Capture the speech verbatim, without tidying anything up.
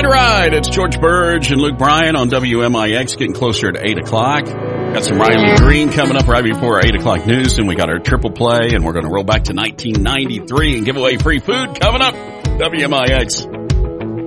right. It's George Burge and Luke Bryan on W M I X getting closer to eight o'clock. Got some Riley Green coming up right before our eight o'clock news, and we got our triple play, and we're going to roll back to nineteen ninety-three and give away free food coming up. W M I X.